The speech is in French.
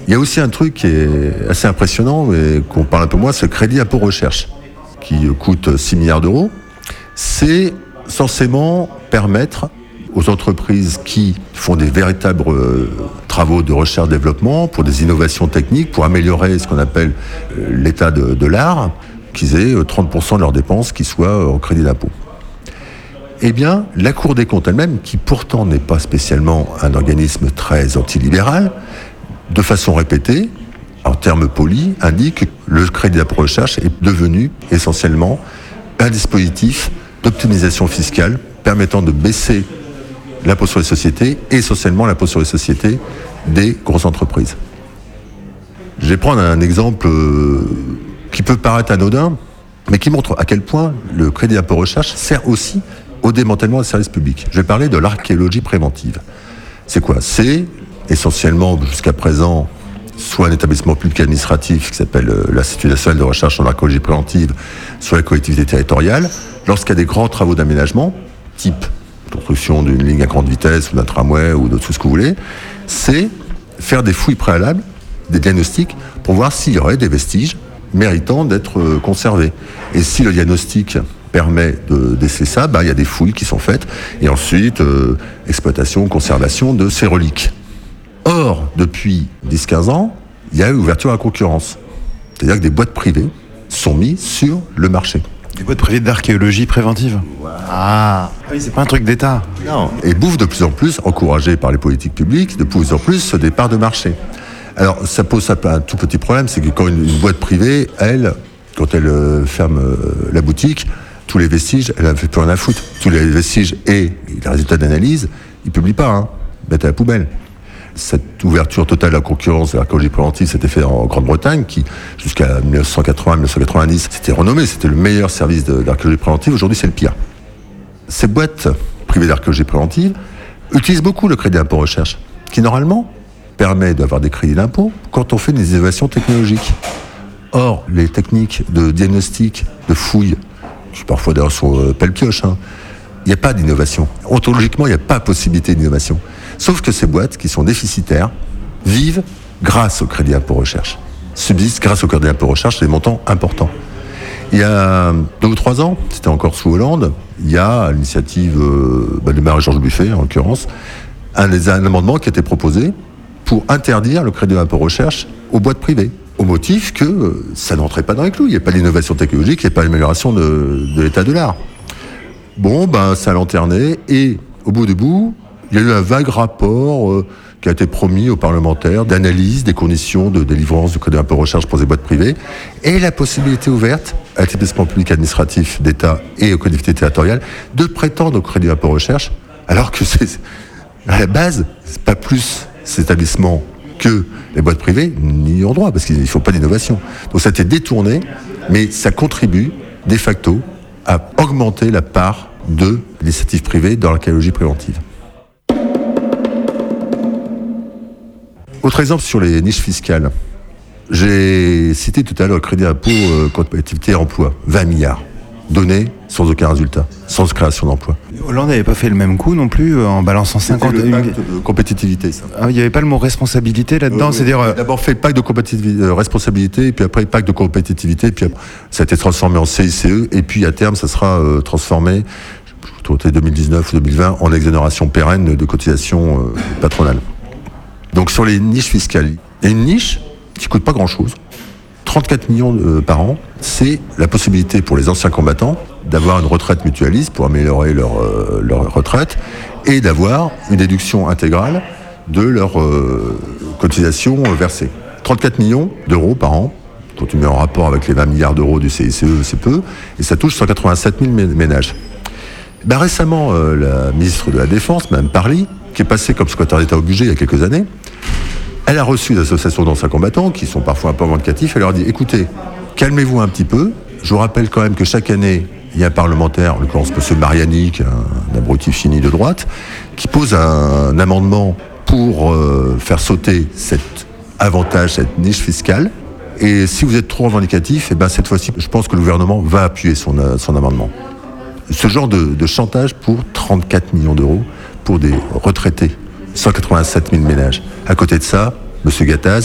Il y a aussi un truc qui est assez impressionnant, mais qu'on parle un peu moins, c'est le crédit impôt recherche, qui coûte 6 milliards d'euros. C'est censément permettre aux entreprises qui font des véritables travaux de recherche-développement pour des innovations techniques, pour améliorer ce qu'on appelle l'état de l'art, qu'ils aient 30% de leurs dépenses qui soient en crédit d'impôt. Eh bien, la Cour des comptes elle-même, qui pourtant n'est pas spécialement un organisme très antilibéral, de façon répétée, en termes polis, indique que le crédit d'impôt recherche est devenu essentiellement un dispositif d'optimisation fiscale permettant de baisser l'impôt sur les sociétés et essentiellement l'impôt sur les sociétés des grosses entreprises. Je vais prendre un exemple qui peut paraître anodin, mais qui montre à quel point le crédit d'impôt recherche sert aussi au démantèlement des services publics. Je vais parler de l'archéologie préventive. C'est quoi ? C'est essentiellement, jusqu'à présent, soit un établissement public administratif qui s'appelle l'Institut national de recherche en archéologie préventive, soit la collectivité territoriale, lorsqu'il y a des grands travaux d'aménagement, type construction d'une ligne à grande vitesse ou d'un tramway ou de tout ce que vous voulez, c'est faire des fouilles préalables, des diagnostics, pour voir s'il y aurait des vestiges méritant d'être conservés. Et si le diagnostic permet de déceler ça, il y a des fouilles qui sont faites, et ensuite, exploitation, conservation de ces reliques. Or, depuis 10-15 ans, il y a eu ouverture à la concurrence. C'est-à-dire que des boîtes privées sont mises sur le marché. Des boîtes privées d'archéologie préventive. Ah oui, c'est pas un truc d'État. Non. Et bouffent de plus en plus, encouragés par les politiques publiques, de plus en plus des parts de marché. Alors, ça pose un tout petit problème, c'est que quand une boîte privée, elle, quand elle ferme la boutique, tous les vestiges, elle n'a fait plus rien à foutre. Tous les vestiges et les résultats d'analyse, ils ne publient pas, mettent à la poubelle. Cette ouverture totale à la concurrence de l'archéologie préventive s'était fait en Grande-Bretagne, qui, jusqu'à 1980-1990, c'était renommé, c'était le meilleur service de l'archéologie préventive. Aujourd'hui, c'est le pire. Ces boîtes privées d'archéologie préventive utilisent beaucoup le crédit d'impôt recherche, qui normalement permet d'avoir des crédits d'impôt quand on fait des innovations technologiques. Or, les techniques de diagnostic, de fouille, qui parfois d'ailleurs sont pelle-pioche, il n'y a pas d'innovation. Ontologiquement, il n'y a pas possibilité d'innovation. Sauf que ces boîtes, qui sont déficitaires, vivent grâce au crédit d'impôt recherche. Subsistent grâce au crédit d'impôt recherche des montants importants. Il y a 2 ou 3 ans, c'était encore sous Hollande, il y a l'initiative de Marie-Georges Buffet, en l'occurrence, un amendement qui a été proposé pour interdire le crédit d'impôt recherche aux boîtes privées, au motif que ça n'entrait pas dans les clous. Il n'y a pas d'innovation technologique, il n'y a pas d'amélioration de l'état de l'art. Bon, ça a lanterné, et au bout du bout, il y a eu un vague rapport qui a été promis aux parlementaires d'analyse des conditions de délivrance du crédit d'impôt recherche pour les boîtes privées, et la possibilité ouverte à l'établissement public administratif d'État et aux collectivités territoriales de prétendre au crédit d'impôt recherche, alors que c'est, à la base, c'est pas plus ces établissements que les boîtes privées n'y ont droit, parce qu'il ne faut pas d'innovation. Donc ça a été détourné, mais ça contribue de facto à augmenter la part de l'initiative privée dans l'archéologie préventive. Autre exemple sur les niches fiscales. J'ai cité tout à l'heure le crédit d'impôt compétitivité et emploi, 20 milliards donnés sans aucun résultat, sans création d'emploi. Hollande n'avait pas fait le même coup non plus en balançant 50... C'était le pacte de compétitivité, ça. Ah, il n'y avait pas le mot responsabilité là-dedans, c'est-à-dire... D'abord fait le pacte de compétitivité, responsabilité, et puis après le pacte de compétitivité, puis après, ça a été transformé en CICE, et puis à terme ça sera transformé, autour de 2019 ou 2020, en exonération pérenne de cotisations patronales. Donc sur les niches fiscales, il y a une niche qui ne coûte pas grand-chose, 34 millions par an, c'est la possibilité pour les anciens combattants d'avoir une retraite mutualiste pour améliorer leur retraite et d'avoir une déduction intégrale de leur cotisation versée. 34 millions d'euros par an, quand tu mets en rapport avec les 20 milliards d'euros du CICE, c'est peu, et ça touche 187 000 ménages. Récemment, la ministre de la Défense, Mme Parly, qui est passée comme secrétaire d'État au budget il y a quelques années, elle a reçu des associations d'anciens combattants qui sont parfois un peu revendicatifs. Elle leur a dit, écoutez, calmez-vous un petit peu. Je vous rappelle quand même que chaque année, il y a un parlementaire, en l'occurrence M. Mariani, un abruti fini de droite, qui pose un amendement pour faire sauter cet avantage, cette niche fiscale. Et si vous êtes trop revendicatif, cette fois-ci, je pense que le gouvernement va appuyer son amendement. Ce genre de chantage pour 34 millions d'euros pour des retraités, 187 000 ménages. À côté de ça, M. Gattaz